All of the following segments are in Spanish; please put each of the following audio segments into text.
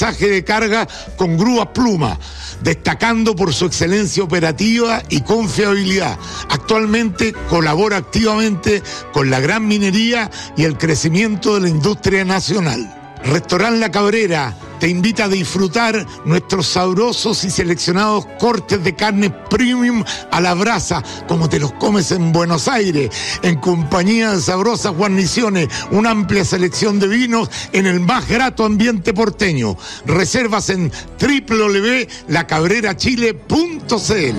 pasaje de carga con grúas Pluma, destacando por su excelencia operativa y confiabilidad. Actualmente colabora activamente con la gran minería y el crecimiento de la industria nacional. Restaurant La Cabrera te invita a disfrutar nuestros sabrosos y seleccionados cortes de carne premium a la brasa, como te los comes en Buenos Aires, en compañía de sabrosas guarniciones, una amplia selección de vinos en el más grato ambiente porteño. Reservas en www.lacabrerachile.cl.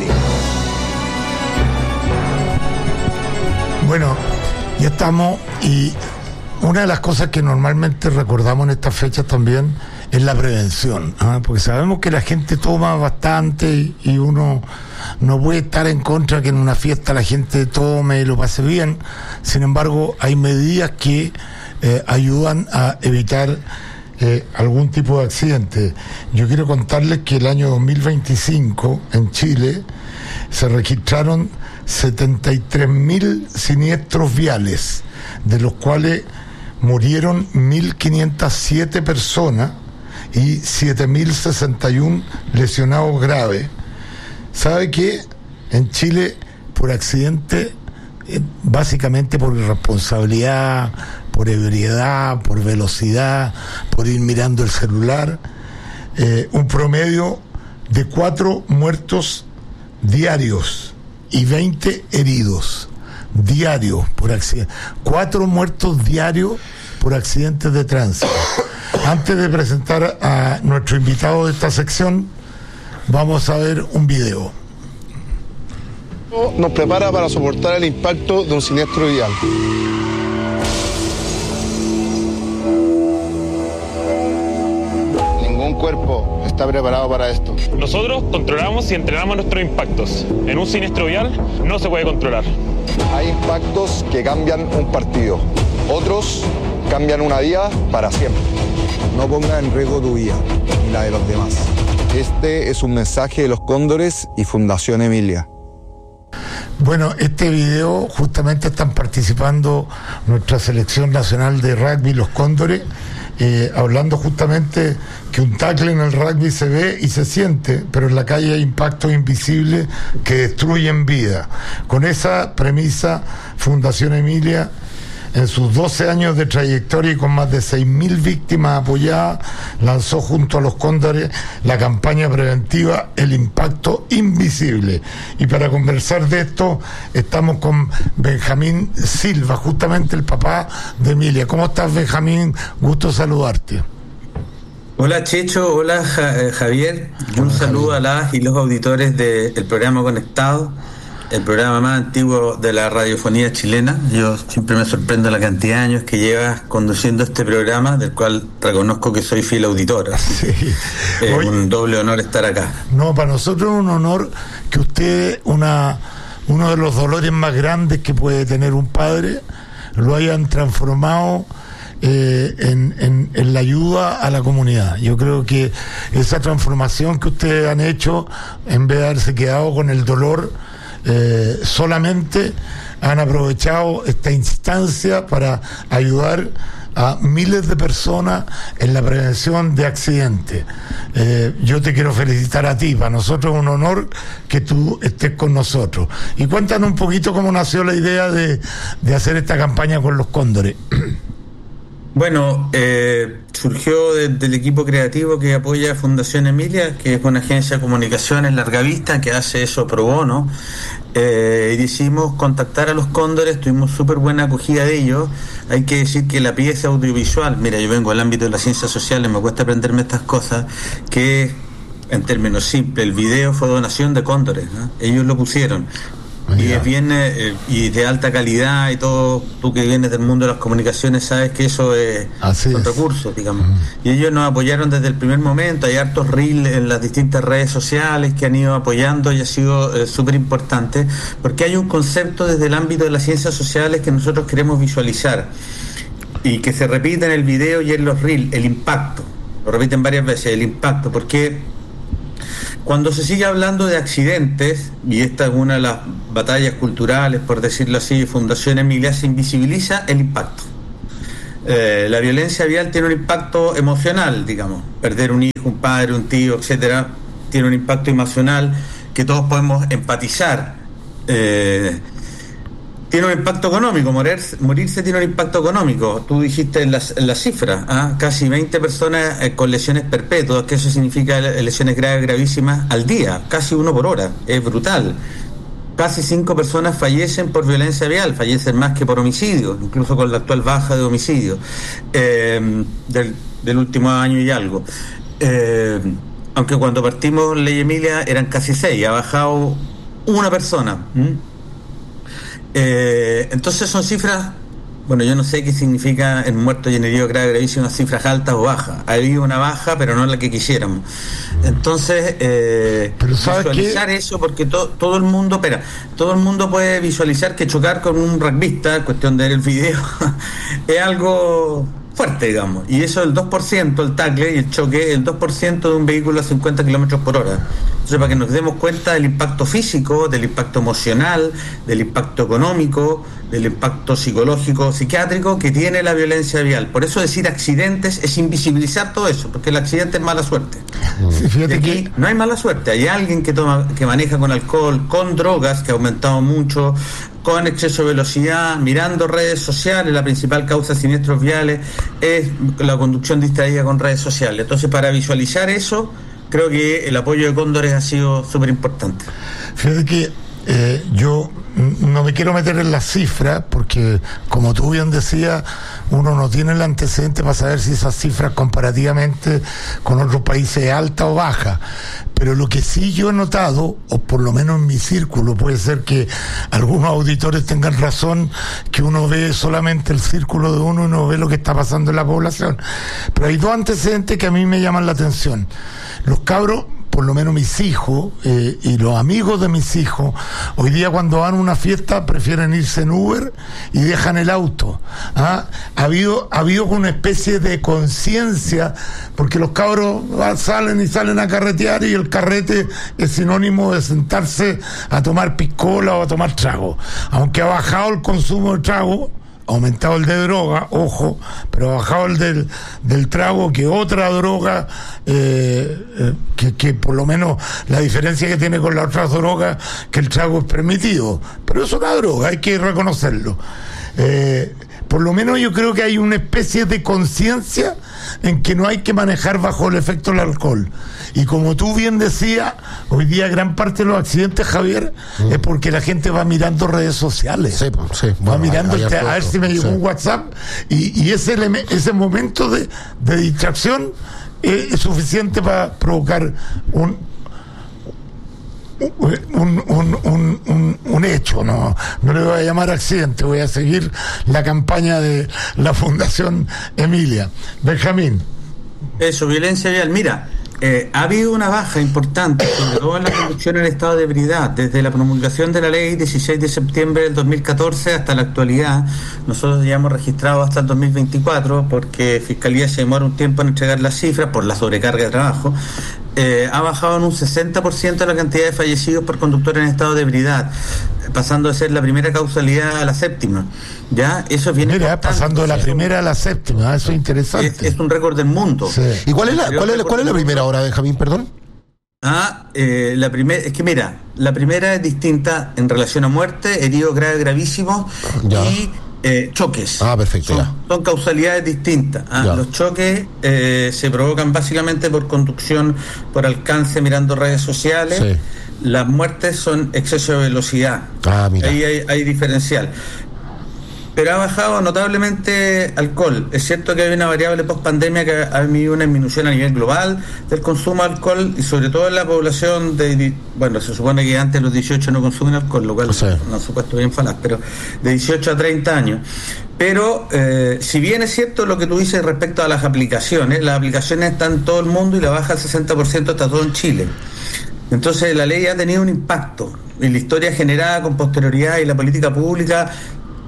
Bueno, ya estamos, y una de las cosas que normalmente recordamos en estas fechas también es la prevención, porque sabemos que la gente toma bastante y uno no puede estar en contra que en una fiesta la gente tome y lo pase bien. Sin embargo, hay medidas que ayudan a evitar algún tipo de accidente. Yo quiero contarles que el año 2025 en Chile se registraron 73.000 siniestros viales, de los cuales murieron 1.507 personas y 7.061 lesionados graves. ¿Sabe qué? En Chile, por accidente, básicamente por irresponsabilidad, por ebriedad, por velocidad, por ir mirando el celular, un promedio de 4 muertos diarios y 20 heridos diarios por accidente. 4 muertos diarios por accidentes de tránsito. Antes de presentar a nuestro invitado de esta sección, vamos a ver un video. Nos prepara para soportar el impacto de un siniestro vial. Ningún cuerpo está preparado para esto. Nosotros controlamos y entrenamos nuestros impactos. En un siniestro vial no se puede controlar. Hay impactos que cambian un partido, otros cambian una vida para siempre. No ponga en riesgo tu vida ni la de los demás. Este es un mensaje de los Cóndores y Fundación Emilia. Bueno, este video justamente están participando nuestra selección nacional de rugby, los Cóndores, hablando justamente que un tackle en el rugby se ve y se siente, pero en la calle hay impactos invisibles que destruyen vida. Con esa premisa, Fundación Emilia, en sus 12 años de trayectoria y con más de 6.000 víctimas apoyadas, lanzó junto a los Cóndores la campaña preventiva El Impacto Invisible. Y para conversar de esto, estamos con Benjamín Silva, justamente el papá de Emilia. ¿Cómo estás, Benjamín? Gusto saludarte. Hola, Checho. Hola, Javier. Y un saludo a las y los auditores del programa Conectado, el programa más antiguo de la radiofonía chilena. Yo siempre me sorprendo la cantidad de años que llevas conduciendo este programa, del cual reconozco que soy fiel auditor. Sí. Un doble honor estar acá. No, para nosotros es un honor que usted, uno de los dolores más grandes que puede tener un padre, lo hayan transformado en la ayuda a la comunidad. Yo creo que esa transformación que ustedes han hecho, en vez de haberse quedado con el dolor, solamente han aprovechado esta instancia para ayudar a miles de personas en la prevención de accidentes. Yo te quiero felicitar a ti. Para nosotros es un honor que tú estés con nosotros. Y cuéntanos un poquito cómo nació la idea de hacer esta campaña con los Cóndores. Bueno, surgió del equipo creativo que apoya Fundación Emilia, que es una agencia de comunicaciones larga vista que hace eso pro bono, y decidimos contactar a los Cóndores. Tuvimos súper buena acogida de ellos. Hay que decir que la pieza audiovisual, mira, yo vengo del ámbito de las ciencias sociales, me cuesta aprenderme estas cosas, que en términos simples, el video fue donación de Cóndores, ¿no? Ellos lo pusieron. Y es bien y de alta calidad y todo. Tú que vienes del mundo de las comunicaciones sabes que eso son recursos, digamos. Y ellos nos apoyaron desde el primer momento. Hay hartos reels en las distintas redes sociales que han ido apoyando y ha sido súper importante, porque hay un concepto desde el ámbito de las ciencias sociales que nosotros queremos visualizar y que se repite en el video y en los reels: el impacto. Lo repiten varias veces, el impacto, porque cuando se sigue hablando de accidentes, y esta es una de las batallas culturales, por decirlo así, de Fundación Emilia, se invisibiliza el impacto. La violencia vial tiene un impacto emocional, digamos, perder un hijo, un padre, un tío, etcétera, tiene un impacto emocional que todos podemos empatizar. Tiene un impacto económico, morirse tiene un impacto económico. Tú dijiste las cifras, casi 20 personas con lesiones perpetuas, que eso significa lesiones graves, gravísimas al día, casi 1 por hora, es brutal. Casi 5 personas fallecen por violencia vial, fallecen más que por homicidio, incluso con la actual baja de homicidio del último año y algo. Aunque cuando partimos Ley Emilia eran casi 6, ha bajado 1 persona. Entonces son cifras, bueno, yo no sé qué significa en muertos y en heridos grave, gravísimas, cifras altas o bajas. Ha habido una baja, pero no la que quisiéramos. Entonces, visualizar eso, porque todo el mundo puede visualizar que chocar con un rugbyista, cuestión de ver el video, es algo fuerte, digamos, y eso el 2%, el tackle y el choque, el 2% de un vehículo a 50 kilómetros por hora. Entonces, para que nos demos cuenta del impacto físico, del impacto emocional, del impacto económico, del impacto psicológico, psiquiátrico que tiene la violencia vial. Por eso decir accidentes es invisibilizar todo eso, porque el accidente es mala suerte. Sí, fíjate que no hay mala suerte, hay alguien que maneja con alcohol, con drogas, que ha aumentado mucho, con exceso de velocidad, mirando redes sociales. La principal causa de siniestros viales es la conducción distraída con redes sociales. Entonces, para visualizar eso, creo que el apoyo de Cóndores ha sido súper importante. Fíjate que yo no me quiero meter en las cifras, porque como tú bien decías, uno no tiene el antecedente para saber si esas cifras comparativamente con otros países es alta o baja. Pero lo que sí yo he notado, o por lo menos en mi círculo, puede ser que algunos auditores tengan razón, que uno ve solamente el círculo de uno y no ve lo que está pasando en la población. Pero hay 2 antecedentes que a mí me llaman la atención. Los cabros, por lo menos mis hijos y los amigos de mis hijos, hoy día cuando van a una fiesta prefieren irse en Uber y dejan el auto. Ha habido una especie de conciencia, porque los cabros salen a carretear y el carrete es sinónimo de sentarse a tomar piscola o a tomar trago. Aunque ha bajado el consumo de trago, aumentado el de droga, ojo, pero ha bajado el del trago, que otra droga, que por lo menos la diferencia que tiene con las otras drogas, que el trago es permitido, pero es una droga, hay que reconocerlo. Por lo menos yo creo que hay una especie de conciencia en que no hay que manejar bajo el efecto del alcohol. Y como tú bien decías, hoy día gran parte de los accidentes, Javier, es porque la gente va mirando redes sociales. Sí, va mirando a ver si me llegó un WhatsApp, y ese momento de distracción es suficiente para provocar un hecho. No le voy a llamar accidente, voy a seguir la campaña de la Fundación Emilia. Benjamín. Eso, violencia vial. Mira, ha habido una baja importante, sobre todo en la conducción en estado de ebriedad, desde la promulgación de la ley 16 de septiembre del 2014 hasta la actualidad. Nosotros ya hemos registrado hasta el 2024, porque Fiscalía se demora un tiempo en entregar las cifras por la sobrecarga de trabajo. Ha bajado en un 60% la cantidad de fallecidos por conductores en estado de ebriedad, pasando de ser la primera causalidad a la séptima. Ya, eso es bien importante. Pasando de la primera a la séptima, eso es interesante. Es un récord del mundo. Sí. ¿Y cuál es la primera ahora, Benjamín, perdón? La primera, es que mira, la primera es distinta en relación a muerte, heridos graves, gravísimos y choques. Perfecto. Son causalidades distintas. Los choques se provocan básicamente por conducción por alcance mirando redes sociales. Sí. Las muertes son exceso de velocidad. Mira. Ahí hay diferencial. Pero ha bajado notablemente alcohol. Es cierto que hay una variable post-pandemia que ha habido una disminución a nivel global del consumo de alcohol, y sobre todo en la población se supone que antes los 18 no consumen alcohol, lo cual no supuesto bien falaz, pero de 18 a 30 años. Pero si bien es cierto lo que tú dices respecto a las aplicaciones están en todo el mundo y la baja del 60% está todo en Chile. Entonces la ley ha tenido un impacto en la historia generada con posterioridad, y la política pública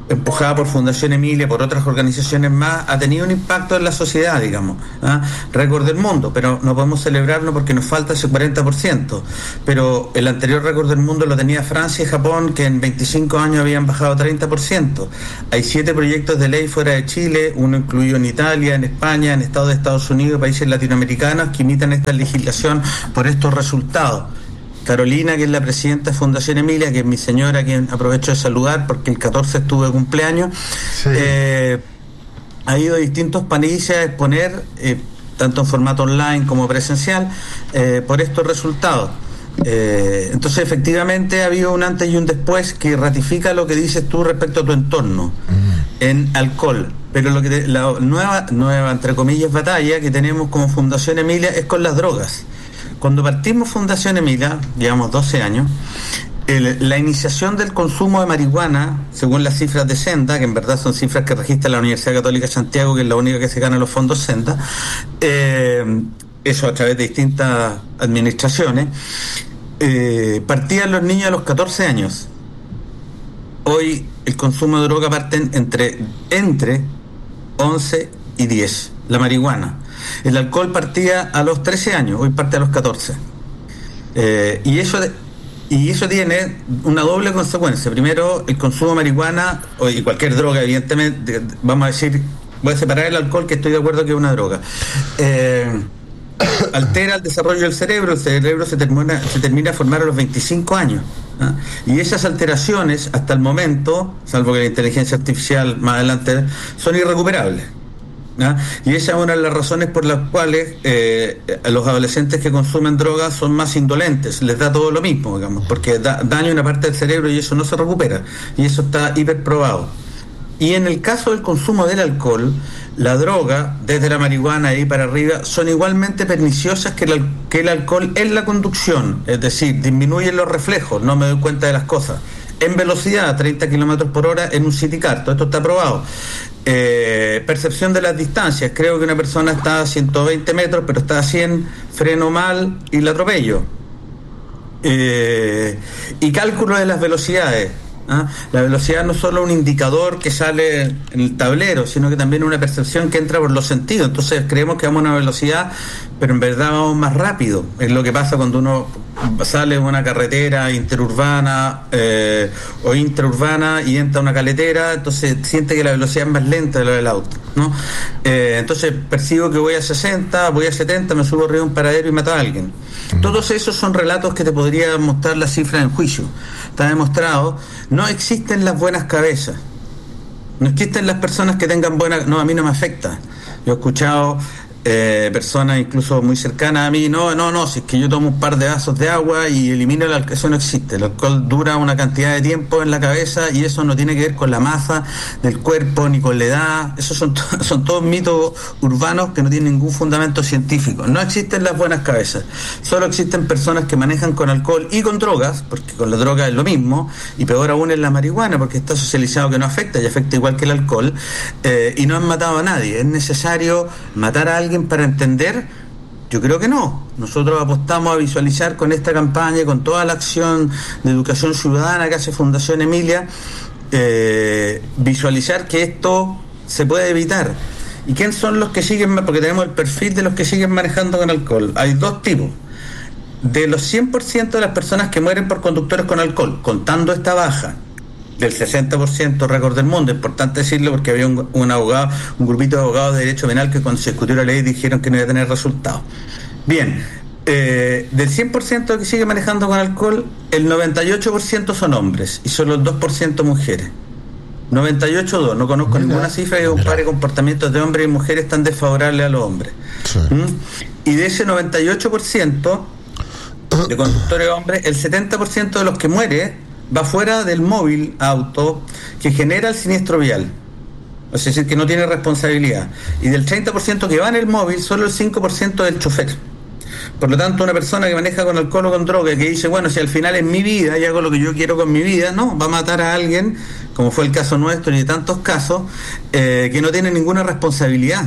empujada por Fundación Emilia, por otras organizaciones más, ha tenido un impacto en la sociedad, digamos, récord del mundo, pero no podemos celebrarlo porque nos falta ese 40%, pero el anterior récord del mundo lo tenía Francia y Japón, que en 25 años habían bajado 30%. Hay 7 proyectos de ley fuera de Chile, uno incluido en Italia, en España, en Estados Unidos, países latinoamericanos, que imitan esta legislación por estos resultados. Carolina, que es la presidenta de Fundación Emilia, que es mi señora, quien aprovecho de saludar porque el 14 estuve de cumpleaños, sí. Ha ido a distintos países a exponer, tanto en formato online como presencial, por estos resultados. Entonces, efectivamente, ha habido un antes y un después que ratifica lo que dices tú respecto a tu entorno en alcohol. Pero la nueva, entre comillas, batalla que tenemos como Fundación Emilia es con las drogas. Cuando partimos Fundación Emilia, llevamos 12 años, la iniciación del consumo de marihuana, según las cifras de Senda, que en verdad son cifras que registra la Universidad Católica de Santiago, que es la única que se gana los fondos Senda, eso a través de distintas administraciones, partían los niños a los 14 años. Hoy el consumo de droga parte entre 11 y 10, la marihuana. El alcohol partía a los 13 años, hoy parte a los 14. Y eso tiene una doble consecuencia. Primero, el consumo de marihuana y cualquier droga, evidentemente, vamos a decir, voy a separar el alcohol, que estoy de acuerdo que es una droga. Altera el desarrollo del cerebro, el cerebro se termina a formar a los 25 años. Y esas alteraciones, hasta el momento, salvo que la inteligencia artificial más adelante, son irrecuperables. Y esa es una de las razones por las cuales los adolescentes que consumen drogas son más indolentes, les da todo lo mismo, digamos, porque daña una parte del cerebro y eso no se recupera, y eso está hiperprobado. Y en el caso del consumo del alcohol, la droga, desde la marihuana y ahí para arriba, son igualmente perniciosas que el alcohol en la conducción, es decir, disminuyen los reflejos, no me doy cuenta de las cosas, en velocidad a 30 kilómetros por hora en un city car, todo esto está probado. Percepción de las distancias, creo que una persona está a 120 metros pero está a 100, freno mal y la atropello. Y cálculo de las velocidades. La velocidad no es solo un indicador que sale en el tablero, sino que también una percepción que entra por los sentidos. Entonces creemos que vamos a una velocidad, pero en verdad vamos más rápido. Es lo que pasa cuando uno sale de una carretera interurbana o intraurbana y entra a una caletera, entonces siente que la velocidad es más lenta de lo del auto, ¿no? Entonces percibo que voy a 60, voy a 70, me subo arriba de un paradero y mato a alguien. Todos esos son relatos que te podría mostrar las cifras en juicio. Está demostrado, no existen las buenas cabezas, no existen las personas que tengan buenas. No, a mí no me afecta. Yo he escuchado personas incluso muy cercanas a mí, no, si es que yo tomo un par de vasos de agua y elimino el alcohol, eso no existe. El alcohol dura una cantidad de tiempo en la cabeza y eso no tiene que ver con la masa del cuerpo ni con la edad. Esos son todos mitos urbanos que no tienen ningún fundamento científico. No existen las buenas cabezas, solo existen personas que manejan con alcohol y con drogas, porque con la droga es lo mismo, y peor aún es la marihuana, porque está socializado que no afecta y afecta igual que el alcohol, y no han matado a nadie. ¿Es necesario matar a alguien para entender? Yo creo que no. Nosotros apostamos a visualizar con esta campaña, con toda la acción de educación ciudadana que hace Fundación Emilia, visualizar que esto se puede evitar. ¿Y quiénes son los que siguen? Porque tenemos el perfil de los que siguen manejando con alcohol. Hay dos tipos. De los 100% de las personas que mueren por conductores con alcohol, contando esta baja del 60% récord del mundo, importante decirlo porque había un abogado, un grupito de abogados de derecho penal que cuando se discutió la ley dijeron que no iba a tener resultados. Bien, del 100% que sigue manejando con alcohol, el 98% son hombres y solo el 2% mujeres. 98-2, no conozco ninguna cifra que compare comportamientos de hombres y mujeres tan desfavorables a los hombres. Sí. Y de ese 98% de conductores hombres, el 70% de los que muere va fuera del móvil auto que genera el siniestro vial, es decir, que no tiene responsabilidad, y del 30% que va en el móvil, solo el 5% del chofer. Por lo tanto, una persona que maneja con alcohol o con droga y que dice, bueno, si al final es mi vida y hago lo que yo quiero con mi vida, no, va a matar a alguien, como fue el caso nuestro y de tantos casos, que no tiene ninguna responsabilidad.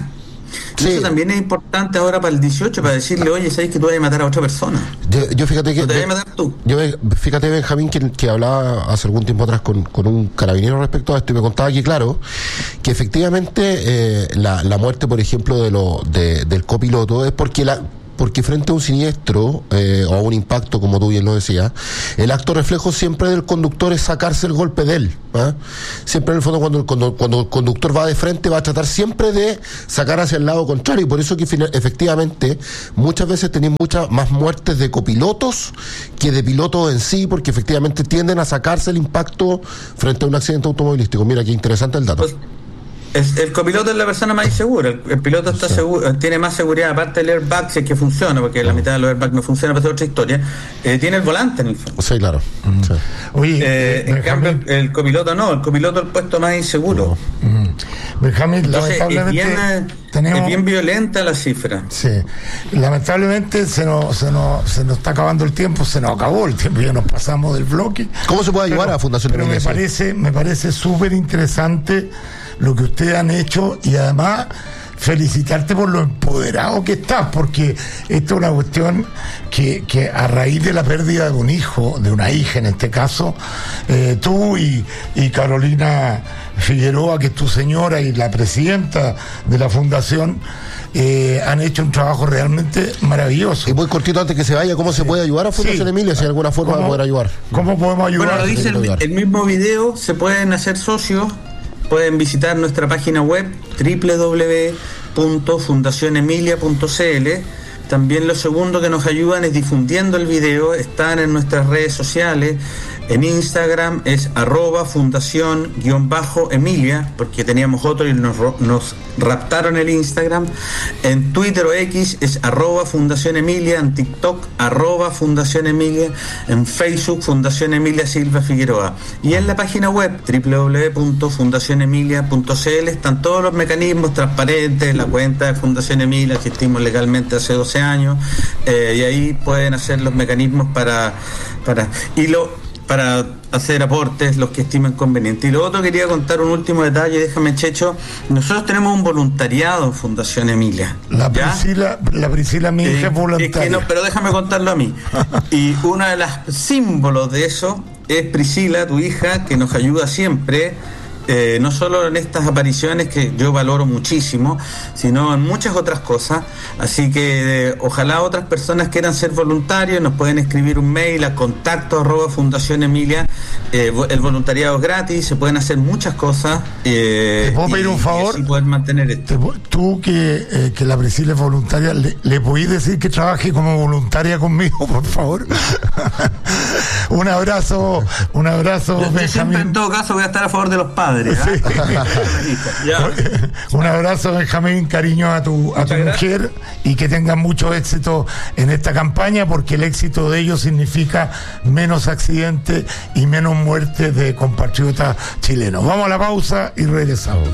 Sí. Eso también es importante ahora para el 18, para decirle, oye, ¿sabes que tú vas a matar a otra persona? Yo fíjate que... ¿No te vas a matar tú? Fíjate, Benjamín, que hablaba hace algún tiempo atrás con un carabinero respecto a esto, y me contaba que, claro, que efectivamente la muerte, por ejemplo, del copiloto es porque frente a un siniestro o a un impacto, como tú bien lo decías, el acto reflejo siempre del conductor es sacarse el golpe de él. Siempre en el fondo cuando el conductor va de frente va a tratar siempre de sacar hacia el lado contrario, y por eso que efectivamente muchas veces tenéis muchas más muertes de copilotos que de pilotos en sí, porque efectivamente tienden a sacarse el impacto frente a un accidente automovilístico. Mira qué interesante el dato. El copiloto es la persona más insegura. El piloto está seguro, tiene más seguridad, aparte del airbag, si es que funciona, porque la mitad de los airbags no funciona, pero es otra historia. Tiene el volante en el fondo. Sí, claro. Sí. Oye, en cambio, el copiloto no, el copiloto es el puesto más inseguro. Benjamín, lamentablemente es bien violenta la cifra. Sí, lamentablemente se nos está acabando el tiempo, se nos acabó el tiempo, ya nos pasamos del bloque. ¿Cómo se puede ayudar a Fundación Emilia? Me parece súper interesante lo que ustedes han hecho, y además felicitarte por lo empoderado que estás, porque esta es una cuestión que a raíz de la pérdida de un hijo, de una hija en este caso, tú y Carolina Figueroa, que es tu señora y la presidenta de la fundación, han hecho un trabajo realmente maravilloso. Y muy cortito antes que se vaya, ¿cómo se puede ayudar a Fundación Emilia? Si hay alguna forma de poder ayudar. ¿Cómo podemos ayudar? Bueno, lo dice el mismo video, se pueden hacer socios. Pueden visitar nuestra página web www.fundacionemilia.cl. También lo segundo que nos ayudan es difundiendo el video. Están en nuestras redes sociales. En Instagram es @fundación_emilia, porque teníamos otro y nos raptaron el Instagram. En Twitter o X es @Fundación Emilia. En TikTok @Fundación Emilia. En Facebook Fundación Emilia Silva Figueroa. Y en la página web www.fundacionemilia.cl están todos los mecanismos transparentes. La cuenta de Fundación Emilia, existimos legalmente hace 12 años, y ahí pueden hacer los mecanismos para hacer aportes, los que estimen conveniente. Y lo otro, quería contar un último detalle, déjame, Checho. Nosotros tenemos un voluntariado en Fundación Emilia. La Priscila, mi hija, es voluntaria. Pero déjame contarlo a mí. Y uno de los símbolos de eso es Priscila, tu hija, que nos ayuda siempre. No solo en estas apariciones que yo valoro muchísimo, sino en muchas otras cosas. Así que ojalá otras personas quieran ser voluntarios, nos pueden escribir un mail a contacto@Fundación Emilia. El voluntariado es gratis, se pueden hacer muchas cosas. ¿Te puedo pedir un favor? Y así poder mantener esto. Tú que la Priscila es voluntaria, ¿le podéis decir que trabaje como voluntaria conmigo, por favor? Un abrazo, Benjamín. Siempre, en todo caso, voy a estar a favor de los padres. Sí. Un abrazo, Benjamín, cariño a tu mujer, y que tengan mucho éxito en esta campaña, porque el éxito de ellos significa menos accidentes y menos muertes de compatriotas chilenos. Vamos a la pausa y regresamos.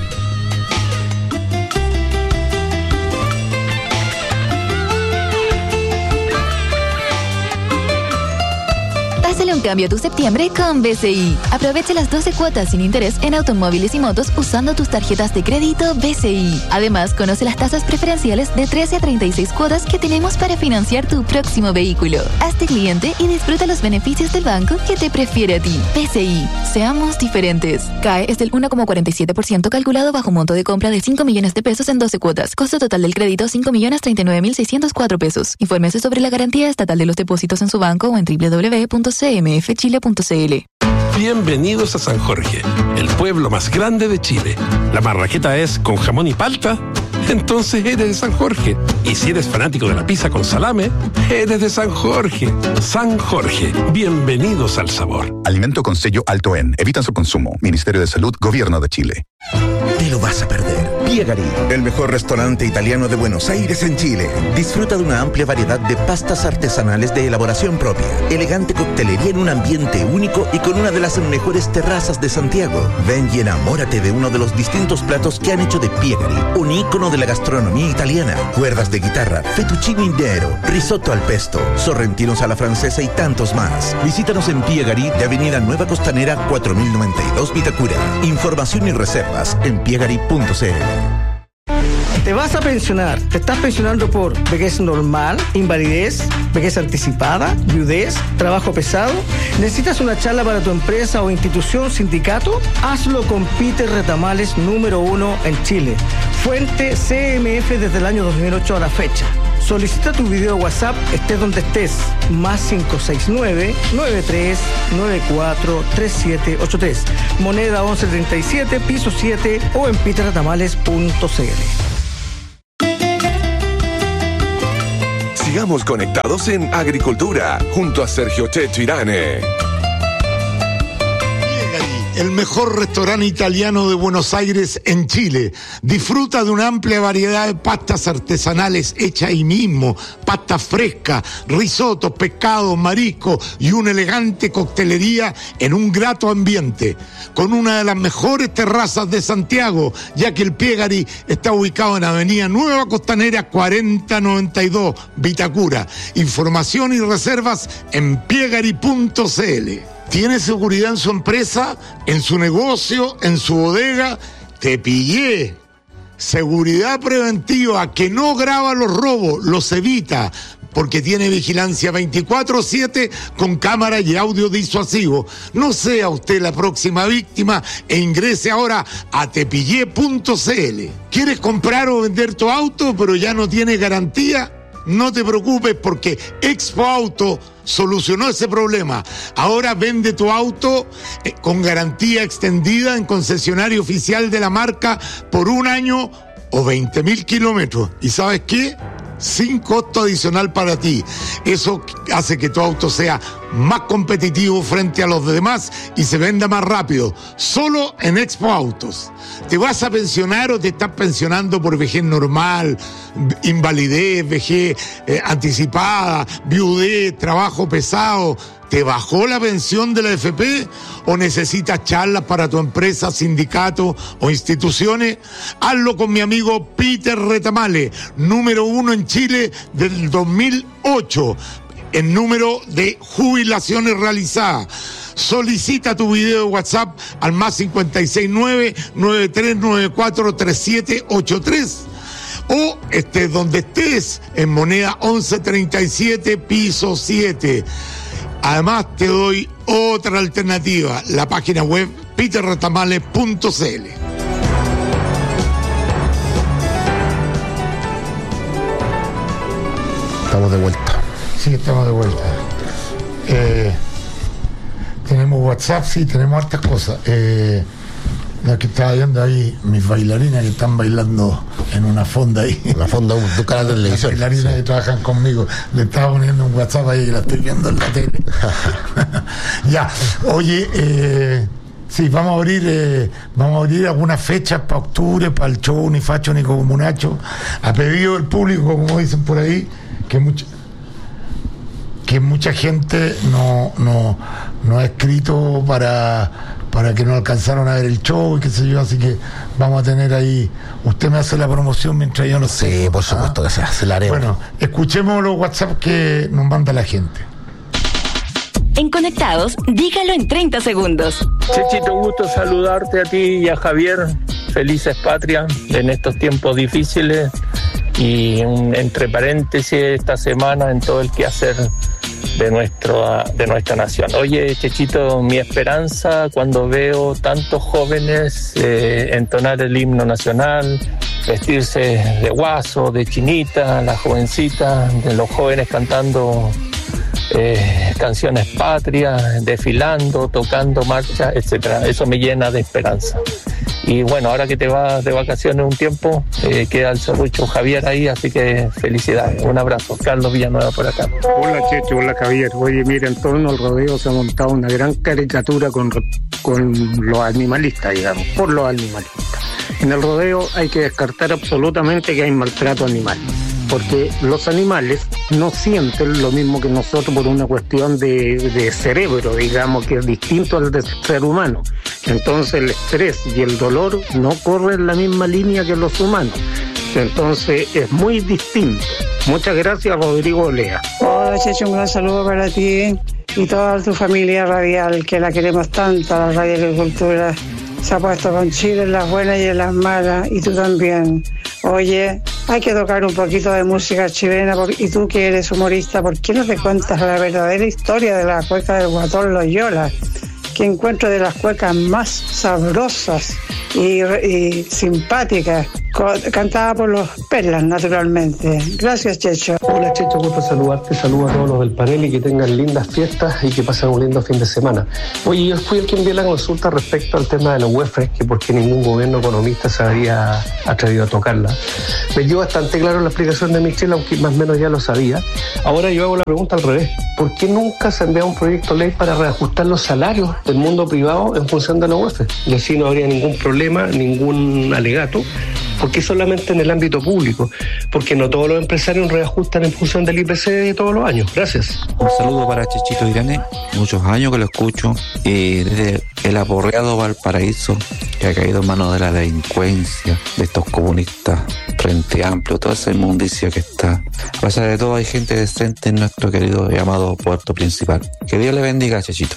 Hazle un cambio a tu septiembre con BCI. Aprovecha las 12 cuotas sin interés en automóviles y motos usando tus tarjetas de crédito BCI. Además, conoce las tasas preferenciales de 13 a 36 cuotas que tenemos para financiar tu próximo vehículo. Hazte cliente y disfruta los beneficios del banco que te prefiere a ti. BCI. Seamos diferentes. CAE es del 1,47% calculado bajo monto de compra de 5 millones de pesos en 12 cuotas. Costo total del crédito 5.039.604 pesos. Infórmese sobre la garantía estatal de los depósitos en su banco o en www.cmfchile.cl. Bienvenidos a San Jorge, el pueblo más grande de Chile. ¿La marraqueta es con jamón y palta? Entonces eres de San Jorge. Y si eres fanático de la pizza con salame, eres de San Jorge. San Jorge, bienvenidos al sabor. Alimento con sello alto en. Evitan su consumo. Ministerio de Salud, Gobierno de Chile. Te lo vas a perder. Piegari, el mejor restaurante italiano de Buenos Aires en Chile. Disfruta de una amplia variedad de pastas artesanales de elaboración propia, elegante coctelería en un ambiente único y con una de las mejores terrazas de Santiago. Ven y enamórate de uno de los distintos platos que han hecho de Piegari un ícono de la gastronomía italiana. Cuerdas de guitarra, fettuccine nero, risotto al pesto, sorrentinos a la francesa y tantos más. Visítanos en Piegari de Avenida Nueva Costanera 4092 Vitacura. Información y reservas en piegari.cl. ¿Te vas a pensionar? ¿Te estás pensionando por vejez normal, invalidez, vejez anticipada, viudez, trabajo pesado? ¿Necesitas una charla para tu empresa o institución, sindicato? Hazlo con Peter Retamales, número 1 en Chile. Fuente CMF desde el año 2008 a la fecha. Solicita tu video WhatsApp, estés donde estés. Más 569-9394-3783. Moneda 1137, piso 7 o en peterretamales.cl. Sigamos conectados en Agricultura, junto a Sergio Checho Irane. El mejor restaurante italiano de Buenos Aires en Chile. Disfruta de una amplia variedad de pastas artesanales hechas ahí mismo, pastas frescas, risotos, pescados, mariscos y una elegante coctelería en un grato ambiente, con una de las mejores terrazas de Santiago, ya que el Piegari está ubicado en Avenida Nueva Costanera 4092, Vitacura. Información y reservas en piegari.cl. ¿Tiene seguridad en su empresa, en su negocio, en su bodega? Te pillé. Seguridad preventiva que no graba los robos, los evita, porque tiene vigilancia 24/7 con cámara y audio disuasivo. No sea usted la próxima víctima e ingrese ahora a tepillé.cl. ¿Quieres comprar o vender tu auto pero ya no tiene garantía? No te preocupes, porque Expo Auto solucionó ese problema. Ahora vende tu auto con garantía extendida en concesionario oficial de la marca por 1 año o 20.000 kilómetros. ¿Y sabes qué? Sin costo adicional para ti. Eso hace que tu auto sea más competitivo frente a los demás y se venda más rápido. Solo en Expo Autos. ¿Te vas a pensionar o te estás pensionando por vejez normal, invalidez, vejez anticipada, viudez, trabajo pesado? ¿Te bajó la pensión de la AFP o necesitas charlas para tu empresa, sindicato o instituciones? Hazlo con mi amigo Peter Retamales, número 1 en Chile del 2008, en número de jubilaciones realizadas. Solicita tu video de WhatsApp al más 569-9394-3783 o estés donde estés, en moneda 1137, piso 7. Además te doy otra alternativa, la página web peterretamales.cl. Estamos de vuelta. Sí, estamos de vuelta. Tenemos WhatsApp, sí, tenemos hartas cosas. La que estaba viendo ahí, mis bailarinas que están bailando en una fonda ahí. Una fonda, un canal de televisión. Las bailarinas que trabajan conmigo. Le estaba poniendo un WhatsApp ahí y la estoy viendo en la tele. Ya, oye, sí, vamos a abrir algunas fechas para octubre, para el show Ni Facho ni Comunacho. A pedido del público, como dicen por ahí, que mucha gente no ha escrito para que no alcanzaron a ver el show y qué sé yo, así que vamos a tener ahí, usted me hace la promoción mientras yo no sé. Sí, por supuesto que se hace, la haremos. Bueno, escuchemos los WhatsApp que nos manda la gente. En Conectados, dígalo en 30 segundos. Chechito, gusto saludarte a ti y a Javier. Felices patrias en estos tiempos difíciles y entre paréntesis esta semana en todo el quehacer de nuestra nación. Oye, Chechito, mi esperanza cuando veo tantos jóvenes entonar el himno nacional, vestirse de guaso, de chinita, las jovencitas, de los jóvenes cantando canciones patrias, desfilando, tocando marcha, etcétera. Eso me llena de esperanza. Y bueno, ahora que te vas de vacaciones un tiempo, queda el serrucho Javier ahí, así que felicidades. Un abrazo. Carlos Villanueva por acá. Hola Checho, hola Javier. Oye, mira, en torno al rodeo se ha montado una gran caricatura con los animalistas, digamos, por los animalistas. En el rodeo hay que descartar absolutamente que hay maltrato animal, porque los animales no sienten lo mismo que nosotros por una cuestión de cerebro, digamos, que es distinto al del ser humano. Entonces el estrés y el dolor no corren la misma línea que los humanos. Entonces es muy distinto. Muchas gracias, Rodrigo Olea. Hola Checho, un gran saludo para ti y toda tu familia radial, que la queremos tanto, la Radio Agricultura. Se ha puesto con Chile en las buenas y en las malas, y tú también. Oye, hay que tocar un poquito de música chilena, y tú que eres humorista, ¿por qué no te cuentas la verdadera historia de la cueca del Guatón Loyola? Que encuentro de las cuecas más sabrosas y simpáticas, cantada por los Perlas, naturalmente. Gracias, Checho. Hola, Checho, gusto saludarte, saludo a todos los del panel y que tengan lindas fiestas y que pasen un lindo fin de semana. Oye, yo fui el que envió la consulta respecto al tema de la UEF, que por qué ningún gobierno economista se había atrevido a tocarla. Me dio bastante claro la explicación de Michelle, aunque más o menos ya lo sabía. Ahora yo hago la pregunta al revés. ¿Por qué nunca se ha enviado un proyecto de ley para reajustar los salarios del mundo privado en función de la UEF? Y así no habría ningún problema, ningún alegato. ¿Por qué solamente en el ámbito público? Porque no todos los empresarios reajustan en función del IPC de todos los años. Gracias. Un saludo para Chechito Irane, muchos años que lo escucho, desde el aporreado Valparaíso, que ha caído en manos de la delincuencia, de estos comunistas, Frente Amplio, toda esa inmundicia que está. A pesar de todo, hay gente decente en nuestro querido llamado Puerto Principal. Que Dios le bendiga, Chechito.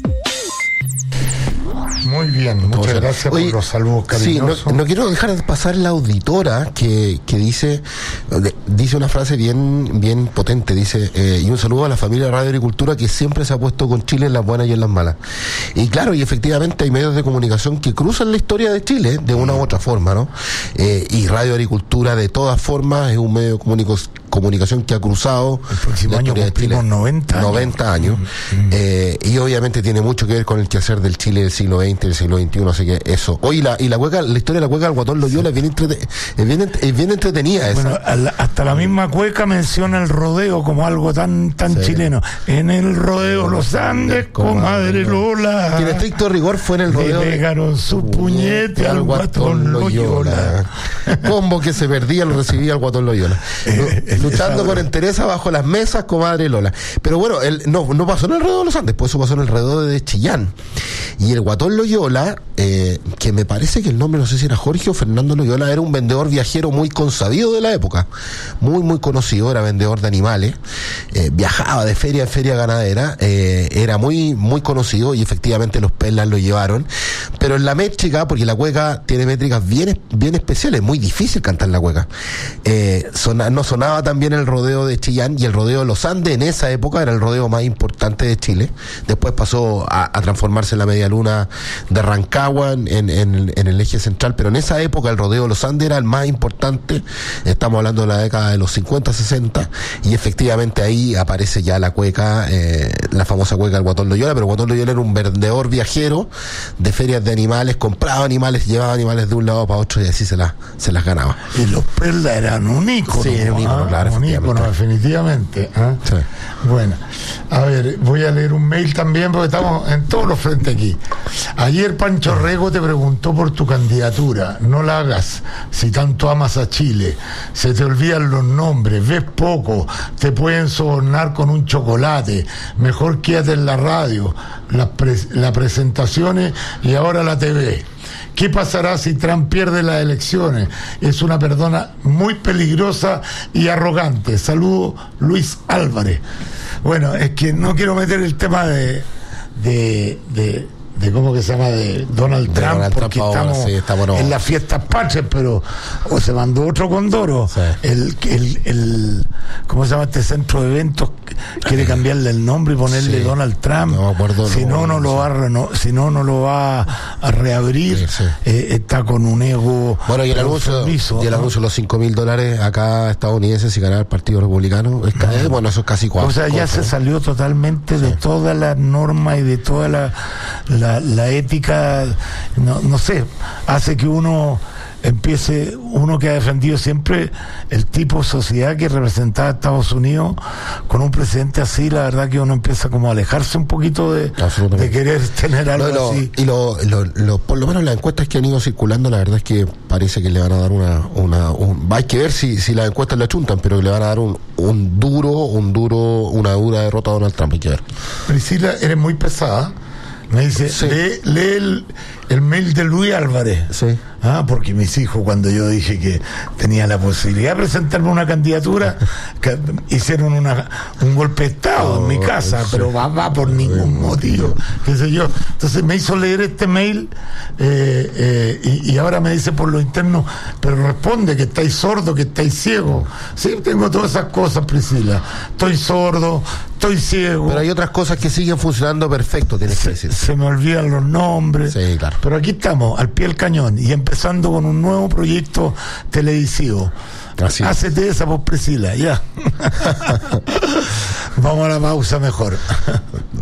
Muy bien, muchas gracias por los saludos cariñosos. Sí, no quiero dejar de pasar la auditora que dice una frase bien potente, dice, y un saludo a la familia de Radio Agricultura que siempre se ha puesto con Chile en las buenas y en las malas. Y claro, y efectivamente hay medios de comunicación que cruzan la historia de Chile de una u otra forma, ¿no? Y Radio Agricultura de todas formas es un medio de comunicación que ha cruzado el próximo año cumplimos 90 años. Y obviamente tiene mucho que ver con el quehacer del Chile del siglo XX, del siglo XXI, así que eso. Oye, la historia de la cueca del Guatón Loyola es bien entretenida esa. Bueno, hasta la misma cueca menciona el rodeo como algo tan chileno. En el rodeo los Andes, comadre Lola. Que en estricto rigor fue en el rodeo. Le pegaron su puñete al Guatón Loyola. Combo que se perdía lo recibía el Guatón Loyola. Luchando con entereza bajo las mesas, comadre Lola. Pero bueno, no pasó en el rodeo de los Andes, pues eso pasó en el rodeo de Chillán. Y el Guatón Loyola, que me parece que el nombre, no sé si era Jorge o Fernando Loyola, era un vendedor viajero muy consabido de la época, muy conocido, era vendedor de animales, viajaba de feria en feria ganadera, era muy conocido y efectivamente los Perlas lo llevaron, pero en la métrica, porque la cueca tiene métricas bien especiales, muy difícil cantar la cueca, no sonaba también el rodeo de Chillán, y el rodeo de los Andes en esa época era el rodeo más importante de Chile. Después pasó a transformarse en la media luna de Rancagua en el eje central, pero en esa época el rodeo de los Andes era el más importante. Estamos hablando de la década de los 50, 60, y efectivamente ahí aparece ya la cueca, la famosa cueca del Guatón Loyola. Pero Guatón Loyola era un vendedor viajero de ferias de animales, compraba animales, llevaba animales de un lado para otro y así se las ganaba. Y los Perlas eran un ícono. Sí, un ícono, claro. Un ícono, definitivamente. Sí. Bueno, a ver, voy a leer un mail también porque estamos en todos los frentes aquí. Ayer Pancho Rego te preguntó por tu candidatura. No la hagas si tanto amas a Chile. Se te olvidan los nombres, ves poco, te pueden sobornar con un chocolate. Mejor quédate en la radio, las presentaciones y ahora la TV. ¿Qué pasará si Trump pierde las elecciones? Es una persona muy peligrosa y arrogante. Saludos, Luis Álvarez. Bueno, es que no quiero meter el tema de cómo que se llama, de Donald Trump, porque estamos en las fiestas patrias, pero se mandó otro condoro. Sí. El ¿cómo se llama este centro de eventos? Quiere cambiarle el nombre y ponerle Donald Trump. No me acuerdo. Si no lo va a reabrir. Sí. Está con un ego. Bueno, y el anuncio de los $5,000 acá estadounidenses si ganara el Partido Republicano, bueno, eso es casi 4. O sea, ya se salió totalmente de toda la norma y de toda la ética, no sé, hace que uno que ha defendido siempre el tipo de sociedad que representaba a Estados Unidos, con un presidente así, la verdad que uno empieza como a alejarse un poquito de querer tener algo así. Y por lo menos las encuestas que han ido circulando, la verdad es que parece que le van a dar hay que ver si las encuestas le achuntan, pero le van a dar una dura derrota a Donald Trump, hay que ver. Priscila, eres muy pesada. Me dice, Sí. lee el mail de Luis Álvarez. Sí. Porque mis hijos, cuando yo dije que tenía la posibilidad de presentarme una candidatura, que hicieron un golpe de Estado en mi casa, pero va por ningún motivo, qué sé yo. Entonces me hizo leer este mail y ahora me dice por lo interno, pero responde que estáis sordo, que estáis ciego. Sí, tengo todas esas cosas, Priscila. Estoy sordo, estoy ciego. Pero hay otras cosas que siguen funcionando perfecto, tienes que decir. Se me olvidan los nombres. Sí, claro. Pero aquí estamos, al pie del cañón, y empezando con un nuevo proyecto televisivo. Hácete esa, pues, Priscila, ya. Vamos a la pausa mejor.